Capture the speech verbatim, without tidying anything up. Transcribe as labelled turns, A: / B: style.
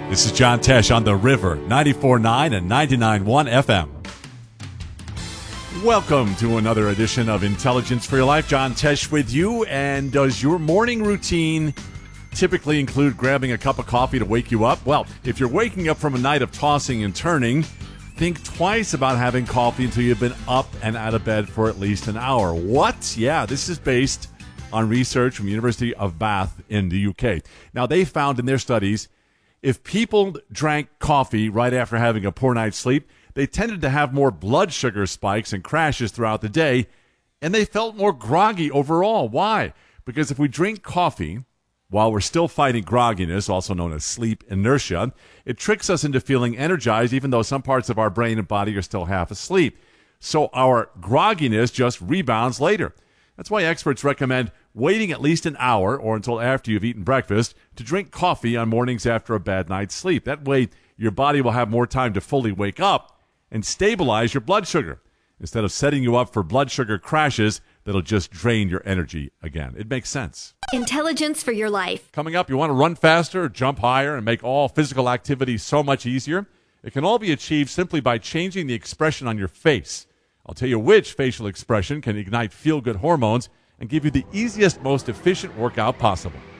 A: This is John Tesh on The River, ninety-four point nine and ninety-nine point one F M. Welcome to another edition of Intelligence for Your Life. John Tesh with you. And does your morning routine typically include grabbing a cup of coffee to wake you up? Well, if you're waking up from a night of tossing and turning, think twice about having coffee until you've been up and out of bed for at least an hour. What? Yeah, this is based on research from the University of Bath in the U K. Now, they found in their studies, if people drank coffee right after having a poor night's sleep, they tended to have more blood sugar spikes and crashes throughout the day, and they felt more groggy overall. Why? Because if we drink coffee while we're still fighting grogginess, also known as sleep inertia, it tricks us into feeling energized even though some parts of our brain and body are still half asleep. So our grogginess just rebounds later. That's why experts recommend waiting at least an hour or until after you've eaten breakfast to drink coffee on mornings after a bad night's sleep. That way, your body will have more time to fully wake up and stabilize your blood sugar instead of setting you up for blood sugar crashes that'll just drain your energy again. It makes sense.
B: Intelligence for your life.
A: Coming up, you want to run faster, jump higher, and make all physical activity so much easier? It can all be achieved simply by changing the expression on your face. I'll tell you which facial expression can ignite feel-good hormones and give you the easiest, most efficient workout possible.